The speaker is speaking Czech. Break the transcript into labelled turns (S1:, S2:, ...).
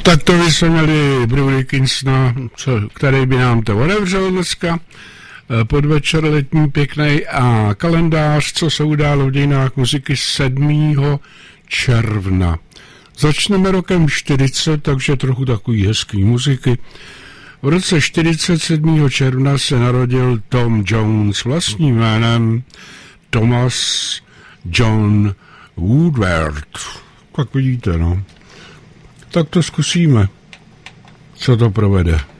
S1: Tak to by se měli Bruce Dickinsona, který by nám to otevřel dneska. Podvečer letní pěknej a kalendář, co se událo v dějinách muziky 7. června. Začneme rokem 40, takže trochu takový hezký muziky. V roce 47. června se narodil Tom Jones vlastním jménem Thomas John Woodward. Tak vidíte, no. Tak to zkusíme, co to provede.